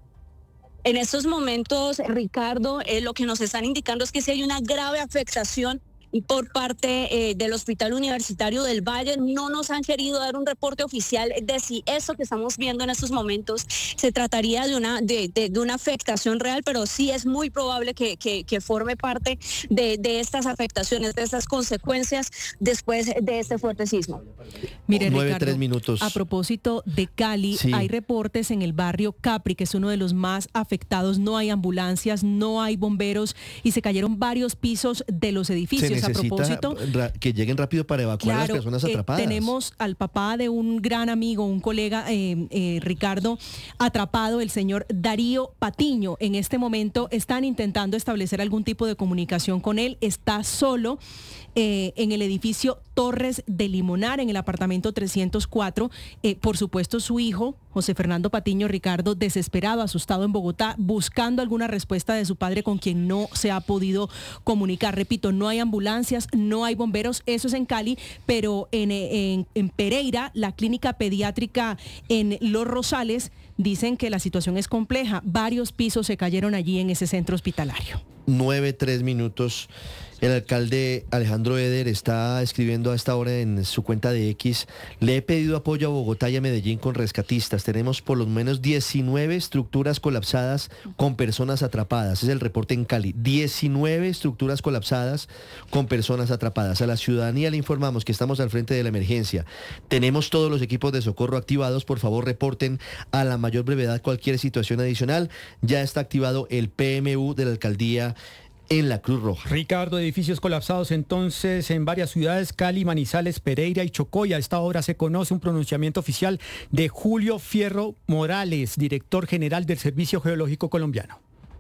En estos momentos, Ricardo, eh, lo que nos están indicando es que sí hay una grave afectación por parte eh, del Hospital Universitario del Valle. No nos han querido dar un reporte oficial de si eso que estamos viendo en estos momentos se trataría de una, de, de, de una afectación real, pero sí es muy probable que, que, que forme parte de, de estas afectaciones, de estas consecuencias después de este fuerte sismo. Mire, Nueve, Ricardo, tres minutos. a propósito de Cali, Sí. hay reportes en el barrio Capri, que es uno de los más afectados. No hay ambulancias, no hay bomberos y se cayeron varios pisos de los edificios. Se A necesita propósito, ra- que lleguen rápido para evacuar a las personas eh, atrapadas. tenemos al papá de un gran amigo, un colega, eh, eh, Ricardo, atrapado, el señor Darío Patiño. En este momento están intentando establecer algún tipo de comunicación con él. Está solo eh, en el edificio Torres de Limonar, en el apartamento trescientos cuatro. Eh, por supuesto, su hijo, José Fernando Patiño, Ricardo, desesperado, asustado en Bogotá, buscando alguna respuesta de su padre con quien no se ha podido comunicar. Repito, no hay ambulancias, no hay bomberos, eso es en Cali, pero en, en, en Pereira, la clínica pediátrica en Los Rosales, dicen que la situación es compleja. Varios pisos se cayeron allí en ese centro hospitalario. Nueve, tres minutos. El alcalde Alejandro Eder está escribiendo a esta hora en su cuenta de X: le he pedido apoyo a Bogotá y a Medellín con rescatistas. Tenemos por lo menos diecinueve estructuras colapsadas con personas atrapadas. Es el reporte en Cali. diecinueve estructuras colapsadas con personas atrapadas. A la ciudadanía le informamos que estamos al frente de la emergencia. Tenemos todos los equipos de socorro activados. Por favor, reporten a la mayor brevedad cualquier situación adicional. Ya está activado el P M U de la alcaldía en la Cruz Roja. Ricardo, edificios colapsados entonces en varias ciudades: Cali, Manizales, Pereira y Chocó. Y a esta hora se conoce un pronunciamiento oficial de Julio Fierro Morales, director general del Servicio Geológico Colombiano.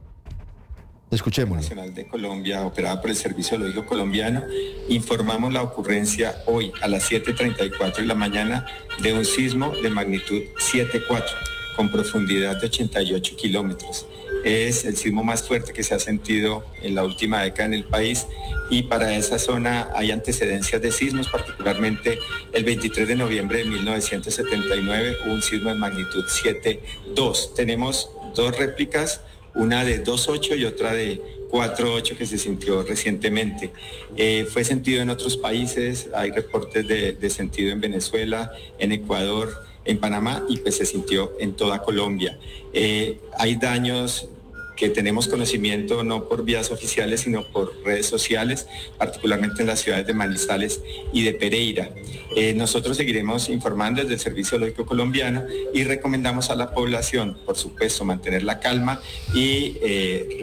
Escuchémoslo. Nacional de Colombia, operada por el Servicio Geológico Colombiano, informamos la ocurrencia hoy a las siete treinta y cuatro de la mañana de un sismo de magnitud siete punto cuatro con profundidad de ochenta y ocho kilómetros. Es el sismo más fuerte que se ha sentido en la última década en el país, y para esa zona hay antecedencias de sismos, particularmente el veintitrés de noviembre de mil novecientos setenta y nueve hubo un sismo de magnitud siete punto dos. Tenemos dos réplicas, una de dos punto ocho y otra de cuatro punto ocho que se sintió recientemente. Eh, fue sentido en otros países, hay reportes de, de sentido en Venezuela, en Ecuador, en Panamá, y pues se sintió en toda Colombia. Eh, hay daños que tenemos conocimiento no por vías oficiales, sino por redes sociales, particularmente en las ciudades de Manizales y de Pereira. Eh, nosotros seguiremos informando desde el Servicio Geológico Colombiano y recomendamos a la población, por supuesto, mantener la calma y eh, re-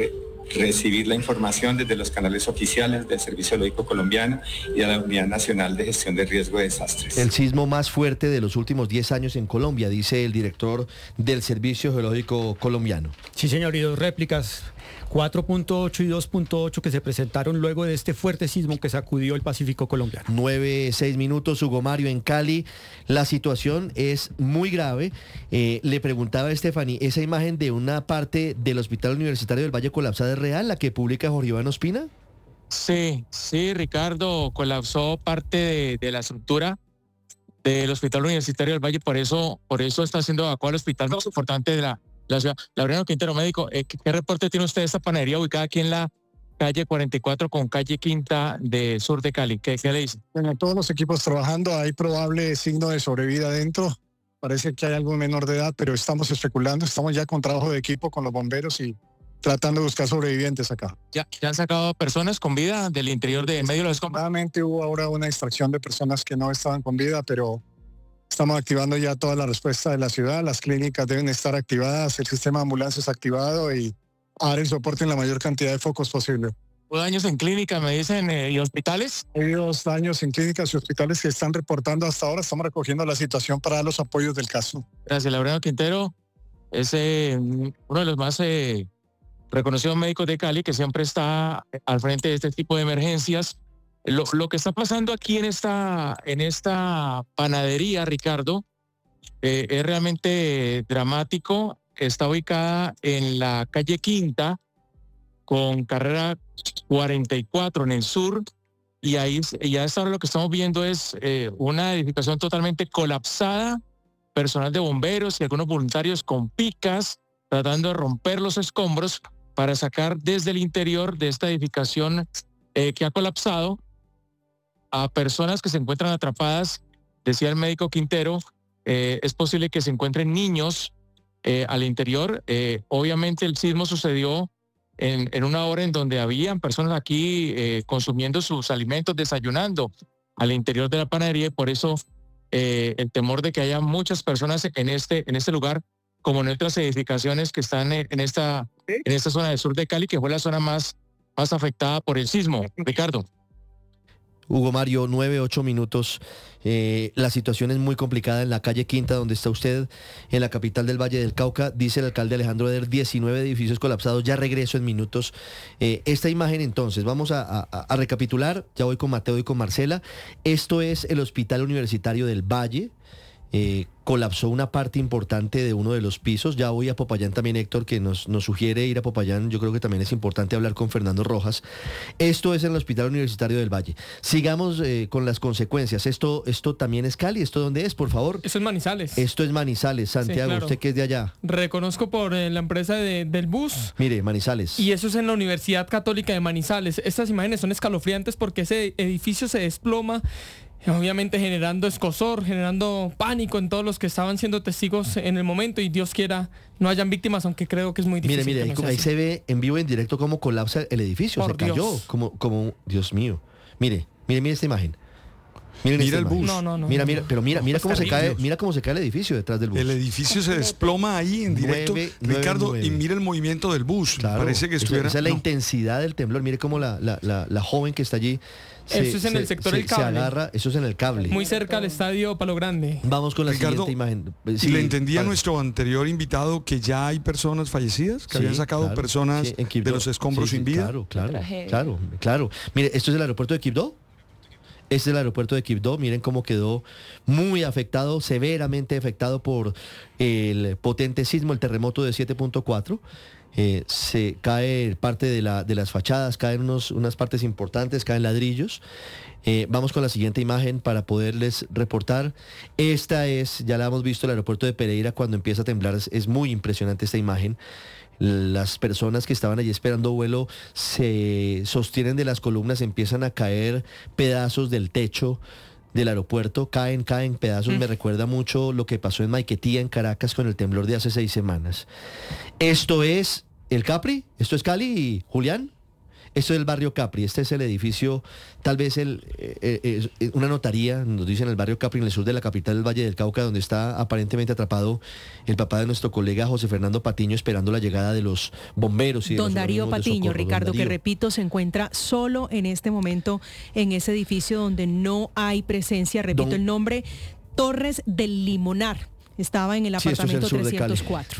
recibir la información desde los canales oficiales del Servicio Geológico Colombiano y de la Unidad Nacional de Gestión de Riesgo de Desastres. El sismo más fuerte de los últimos diez años en Colombia, dice el director del Servicio Geológico Colombiano. Sí, señor, y dos réplicas, cuatro punto ocho y dos punto ocho, que se presentaron luego de este fuerte sismo que sacudió el Pacífico colombiano. nueve, seis minutos, Hugo Mario, en Cali. La situación es muy grave. Eh, le preguntaba a Estefanía, ¿esa imagen de una parte del Hospital Universitario del Valle colapsada es real, la que publica Jorge Iván Ospina? Sí, sí, Ricardo, colapsó parte de, de la estructura del Hospital Universitario del Valle, por eso, por eso está siendo evacuado el hospital más importante de la, la ciudad. Laureano Quintero, médico, eh, ¿qué, ¿qué reporte tiene usted de esta panadería ubicada aquí en la calle cuarenta y cuatro con calle Quinta de sur de Cali? ¿Qué, qué le dice? Bueno, todos los equipos trabajando, hay probable signo de sobrevida adentro. Parece que hay algún menor de edad, pero estamos especulando, estamos ya con trabajo de equipo con los bomberos y tratando de buscar sobrevivientes acá. ¿Ya, ya han sacado personas con vida del interior de en medio de los escombros? Afortunadamente hubo ahora una extracción de personas que no estaban con vida, pero estamos activando ya toda la respuesta de la ciudad, las clínicas deben estar activadas, el sistema de ambulancias activado y a dar el soporte en la mayor cantidad de focos posible. ¿Hubo daños en clínicas, me dicen, eh, y hospitales? Hay dos daños en clínicas y hospitales que están reportando hasta ahora. Estamos recogiendo la situación para dar los apoyos del caso. Gracias, Laureano Quintero. Es eh, uno de los más eh, reconocidos médicos de Cali, que siempre está al frente de este tipo de emergencias. Lo, lo que está pasando aquí en esta, en esta panadería, Ricardo, eh, es realmente dramático. Está ubicada en la calle Quinta con carrera cuarenta y cuatro en el sur, y ahí ya hasta ahora lo que estamos viendo es eh, una edificación totalmente colapsada, personal de bomberos y algunos voluntarios con picas tratando de romper los escombros para sacar desde el interior de esta edificación eh, que ha colapsado a personas que se encuentran atrapadas. Decía el médico Quintero, eh, es posible que se encuentren niños Eh, al interior. Eh, obviamente el sismo sucedió en, en una hora en donde habían personas aquí eh, consumiendo sus alimentos, desayunando al interior de la panadería, y por eso eh, el temor de que haya muchas personas en este, en este lugar, como en otras edificaciones que están en esta, en esta zona del sur de Cali, que fue la zona más, más afectada por el sismo. Ricardo. Hugo Mario, nueve, ocho minutos. Eh, la situación es muy complicada en la calle Quinta, donde está usted, en la capital del Valle del Cauca. Dice el alcalde Alejandro Eder, diecinueve edificios colapsados. Ya regreso en minutos. Eh, esta imagen entonces, vamos a, a, a recapitular. Ya voy con Mateo y con Marcela. Esto es el Hospital Universitario del Valle. Eh, colapsó una parte importante de uno de los pisos. Ya voy a Popayán también, Héctor, que nos, nos sugiere ir a Popayán. Yo creo que también es importante hablar con Fernando Rojas. Esto es en el Hospital Universitario del Valle. Sigamos eh, con las consecuencias. Esto, esto también es Cali. ¿Esto dónde es, por favor? Eso es Manizales. Esto es Manizales. Santiago, sí, claro. Usted que es de allá. Reconozco por eh, la empresa de, del bus. Mire, Manizales. Y eso es en la Universidad Católica de Manizales. Estas imágenes son escalofriantes porque ese edificio se desploma, obviamente generando escozor, generando pánico en todos los que estaban siendo testigos en el momento, y Dios quiera no hayan víctimas, aunque creo que es muy difícil. Mire, mire, ahí, ahí se ve en vivo y en directo cómo colapsa el edificio. Por se cayó, Dios. como, como, Dios mío. Mire, mire, mire esta imagen. Miren mira el imagen. bus. No, no, no. Mira, mira, pero mira, mira no, cómo se terrible. cae, mira cómo se cae el edificio detrás del bus. El edificio se desploma ahí en directo, nueve, Ricardo, nueve, nueve. y mira el movimiento del bus. Claro, parece que estuviera. Esa es la no. intensidad del temblor. Mire cómo la, la, la, la joven que está allí. Se, eso es en se, el sector se, del cable. Se agarra, eso es en el cable. Muy cerca al estadio Palo Grande. Vamos con la Ricardo, siguiente imagen. Sí, y le entendía a nuestro anterior invitado que ya hay personas fallecidas, que sí, habían sacado claro, personas sí, en de los escombros sí, sin sí, vida. Claro, claro, claro, claro. Mire, esto es el aeropuerto de Quibdó. Este es el aeropuerto de Quibdó. Miren cómo quedó muy afectado, severamente afectado por el potente sismo, el terremoto de siete punto cuatro. Eh, se cae parte de, la, de las fachadas, caen unos, unas partes importantes, caen ladrillos. Eh, vamos con la siguiente imagen para poderles reportar. Esta es, ya la hemos visto, el aeropuerto de Pereira cuando empieza a temblar. Es, es muy impresionante esta imagen. Las personas que estaban allí esperando vuelo se sostienen de las columnas, empiezan a caer pedazos del techo del aeropuerto, caen, caen pedazos. Mm. Me recuerda mucho lo que pasó en Maiquetía, en Caracas, con el temblor de hace seis semanas. Esto es el Capri, esto es Cali, Julián. Esto es el barrio Capri, este es el edificio, tal vez el, eh, eh, una notaría, nos dicen el barrio Capri, en el sur de la capital del Valle del Cauca, donde está aparentemente atrapado el papá de nuestro colega José Fernando Patiño, esperando la llegada de los bomberos y de Don los Darío organismos de Patiño, socorro. Ricardo, Don que Darío. repito, se encuentra solo en este momento en ese edificio donde no hay presencia, repito Don- el nombre, Torres del Limonar. Estaba en el Sí, esto es apartamento el sur de Cali. trescientos cuatro.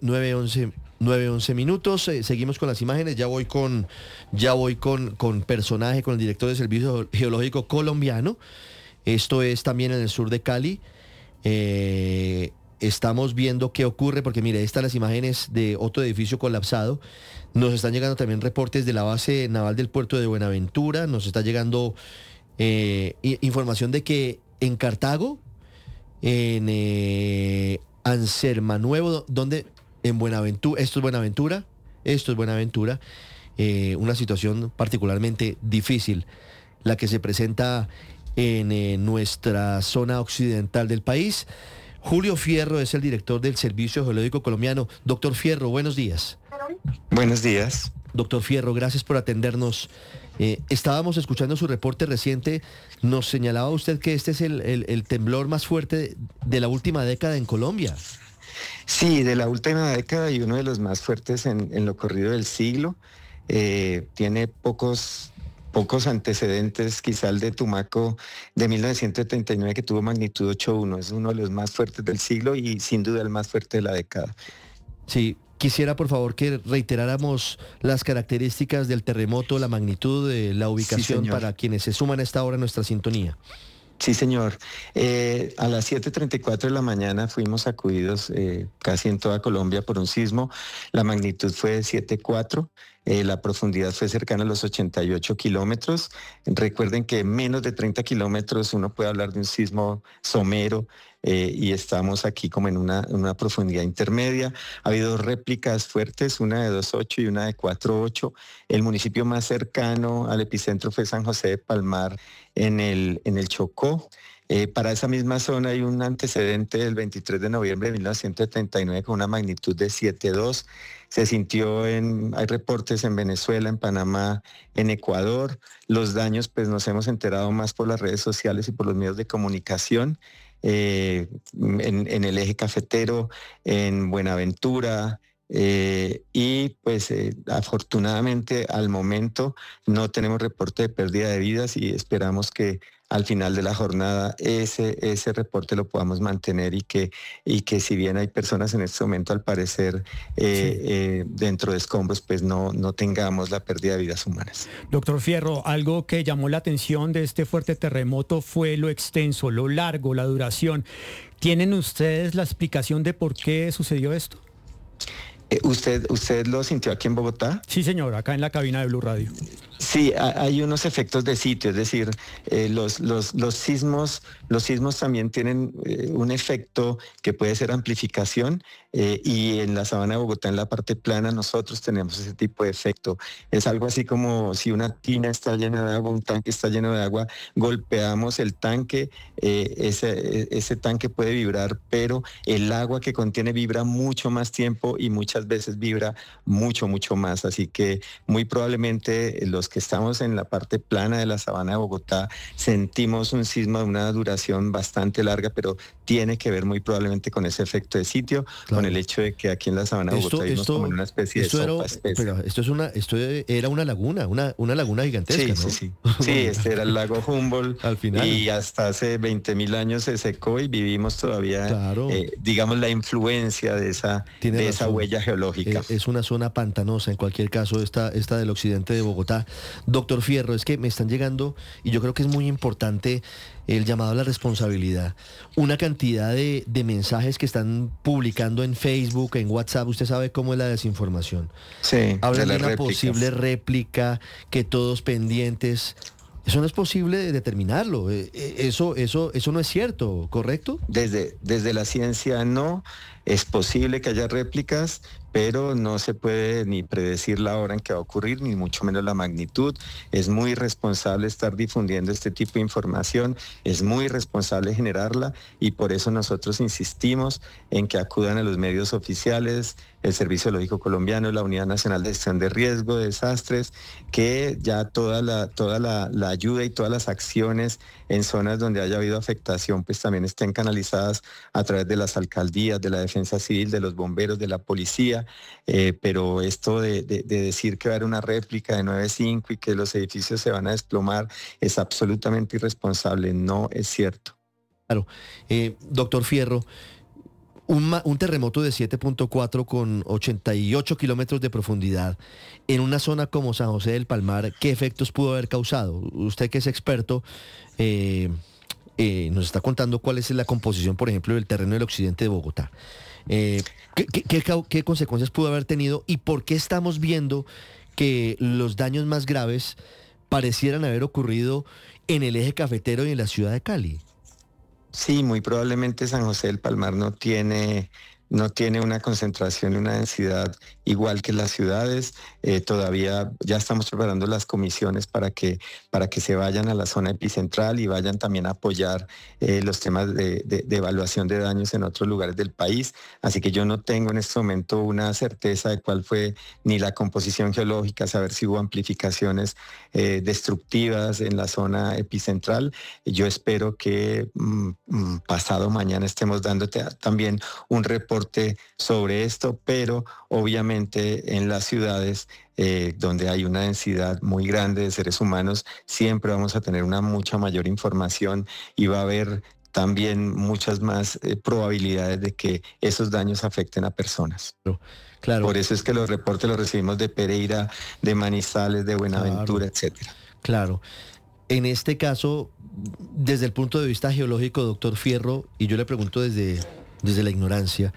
nueve once minutos, eh, seguimos con las imágenes, ya voy con ya voy con, con personaje, con el director del Servicio Geológico Colombiano. Esto es también en el sur de Cali. Eh, estamos viendo qué ocurre, porque mire, estas las imágenes de otro edificio colapsado. Nos están llegando también reportes de la base naval del puerto de Buenaventura, nos está llegando eh, i- información de que en Cartago, en eh, Ansermanuevo, donde en Buenaventura, esto es Buenaventura, esto es Buenaventura, eh, una situación particularmente difícil, la que se presenta en eh, nuestra zona occidental del país. Julio Fierro es el director del Servicio Geológico Colombiano. Doctor Fierro, buenos días. Buenos días. Doctor Fierro, gracias por atendernos. Eh, estábamos escuchando su reporte reciente, nos señalaba usted que este es el, el- el temblor más fuerte de, de la última década en Colombia. Sí, de la última década y uno de los más fuertes en, en lo corrido del siglo. Eh, tiene pocos, pocos antecedentes, quizá el de Tumaco de mil novecientos setenta y nueve que tuvo magnitud ocho punto uno. Es uno de los más fuertes del siglo y sin duda el más fuerte de la década. Sí, quisiera por favor que reiteráramos las características del terremoto, la magnitud, de la ubicación señor. para quienes se suman a esta hora a nuestra sintonía. Sí, señor. Eh, a las siete treinta y cuatro de la mañana fuimos sacudidos eh, casi en toda Colombia por un sismo. La magnitud fue de siete punto cuatro. Eh, la profundidad fue cercana a los ochenta y ocho kilómetros. Recuerden que menos de treinta kilómetros uno puede hablar de un sismo somero. Eh, y estamos aquí como en una, una profundidad intermedia. Ha habido réplicas fuertes, una de dos punto ocho y una de cuatro punto ocho. El municipio más cercano al epicentro fue San José de Palmar en el, en el Chocó. Eh, para esa misma zona hay un antecedente del veintitrés de noviembre de mil novecientos setenta y nueve con una magnitud de siete punto dos. Se sintió en, hay reportes en Venezuela, en Panamá, en Ecuador. Los daños pues nos hemos enterado más por las redes sociales y por los medios de comunicación. Eh, en, en el eje cafetero, en Buenaventura, eh, y pues eh, afortunadamente al momento no tenemos reporte de pérdida de vidas y esperamos que al final de la jornada ese, ese reporte lo podamos mantener y que, y que si bien hay personas en este momento al parecer eh, sí. eh, dentro de escombros, pues no, no tengamos la pérdida de vidas humanas. Doctor Fierro, algo que llamó la atención de este fuerte terremoto fue lo extenso, lo largo, la duración. ¿Tienen ustedes la explicación de por qué sucedió esto? Eh, ¿Usted, ¿Usted lo sintió aquí en Bogotá? Sí, señor, acá en la cabina de Blue Radio. Sí, hay unos efectos de sitio, es decir, eh, los, los, los sismos, los sismos también tienen eh, un efecto que puede ser amplificación eh, y en la sabana de Bogotá, en la parte plana, nosotros tenemos ese tipo de efecto. Es algo así como si una tina está llena de agua, un tanque está lleno de agua, golpeamos el tanque, eh, ese, ese tanque puede vibrar, pero el agua que contiene vibra mucho más tiempo y muchas veces vibra mucho, mucho más. Así que muy probablemente los que estamos en la parte plana de la sabana de Bogotá sentimos un sismo de una duración bastante larga, pero tiene que ver muy probablemente con ese efecto de sitio, claro. con el hecho de que aquí en la sabana de Bogotá esto, vivimos esto, como en una especie de sopa era, espesa. Pero esto es una, esto era una laguna, una, una laguna gigantesca, sí, ¿no? Sí, sí, sí. Este era el lago Humboldt. Al final. Y hasta hace veinte mil años se secó y vivimos todavía, claro. eh, digamos, la influencia de esa, de esa huella geológica. Eh, es una zona pantanosa, en cualquier caso, esta, esta del occidente de Bogotá. Doctor Fierro, es que me están llegando, y yo creo que es muy importante el llamado a la responsabilidad. Una cantidad de, de mensajes que están publicando en Facebook, en WhatsApp, usted sabe cómo es la desinformación. Sí, hablan de, de una réplicas. posible réplica, que todos pendientes. Eso no es posible determinarlo. Eso, eso, eso no es cierto, ¿correcto? Desde, desde la ciencia no. Es posible que haya réplicas, pero no se puede ni predecir la hora en que va a ocurrir, ni mucho menos la magnitud. Es muy irresponsable estar difundiendo este tipo de información, es muy irresponsable generarla y por eso nosotros insistimos en que acudan a los medios oficiales, el Servicio Geológico Colombiano, la Unidad Nacional de Gestión de Riesgo, de Desastres, que ya toda la, toda la, la ayuda y todas las acciones en zonas donde haya habido afectación, pues también estén canalizadas a través de las alcaldías, de la Defensa Civil, de los bomberos, de la policía, eh, pero esto de, de, de decir que va a haber una réplica de nueve cinco y que los edificios se van a desplomar es absolutamente irresponsable, no es cierto. Claro, eh, doctor Fierro, Un, un terremoto de siete punto cuatro con ochenta y ocho kilómetros de profundidad en una zona como San José del Palmar, ¿qué efectos pudo haber causado? Usted que es experto, eh, eh, nos está contando cuál es la composición, por ejemplo, del terreno del occidente de Bogotá. Eh, ¿qué, qué, qué, ¿Qué consecuencias pudo haber tenido y por qué estamos viendo que los daños más graves parecieran haber ocurrido en el eje cafetero y en la ciudad de Cali? Sí, muy probablemente San José del Palmar no tiene, no tiene una concentración y una densidad igual que las ciudades. Eh, todavía ya estamos preparando las comisiones para que, para que se vayan a la zona epicentral y vayan también a apoyar eh, los temas de, de, de evaluación de daños en otros lugares del país. Así que yo no tengo en este momento una certeza de cuál fue ni la composición geológica, saber si hubo amplificaciones eh, destructivas en la zona epicentral. Yo espero que mm, pasado mañana estemos dándote también un reporte sobre esto, pero obviamente en las ciudades eh, donde hay una densidad muy grande de seres humanos, siempre vamos a tener una mucha mayor información y va a haber también muchas más eh, probabilidades de que esos daños afecten a personas. Claro. Por eso es que los reportes los recibimos de Pereira, de Manizales, de Buenaventura, claro, etcétera. Claro. En este caso, desde el punto de vista geológico, doctor Fierro, y yo le pregunto desde, desde la ignorancia,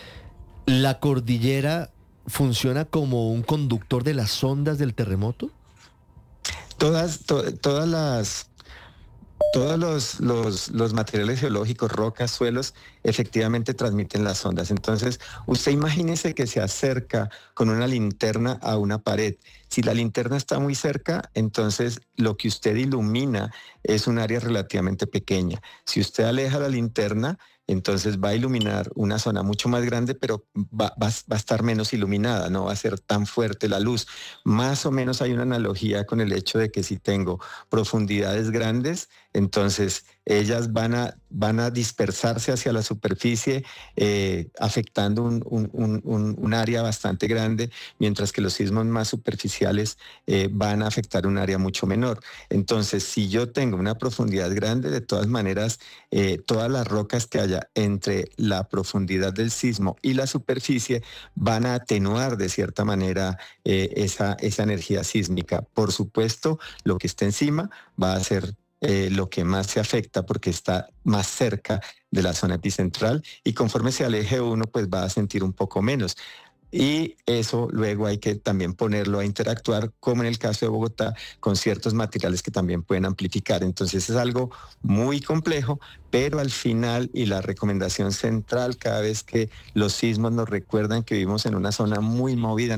¿la cordillera funciona como un conductor de las ondas del terremoto? Todas, to, todas las... Todos los, los, los materiales geológicos, rocas, suelos, efectivamente transmiten las ondas. Entonces, usted imagínese que se acerca con una linterna a una pared. Si la linterna está muy cerca, entonces lo que usted ilumina es un área relativamente pequeña. Si usted aleja la linterna, entonces va a iluminar una zona mucho más grande, pero va, va, va a estar menos iluminada, no va a ser tan fuerte la luz. Más o menos hay una analogía con el hecho de que si tengo profundidades grandes, entonces ellas van a, van a dispersarse hacia la superficie, eh, afectando un, un, un, un área bastante grande, mientras que los sismos más superficiales eh, van a afectar un área mucho menor. Entonces, si yo tengo una profundidad grande, de todas maneras, eh, todas las rocas que haya entre la profundidad del sismo y la superficie van a atenuar de cierta manera eh, esa, esa energía sísmica. Por supuesto, lo que esté encima va a ser Eh, lo que más se afecta porque está más cerca de la zona epicentral y conforme se aleje uno, pues va a sentir un poco menos. Y eso luego hay que también ponerlo a interactuar, como en el caso de Bogotá, con ciertos materiales que también pueden amplificar. Entonces es algo muy complejo, pero al final, y la recomendación central cada vez que los sismos nos recuerdan que vivimos en una zona muy movida,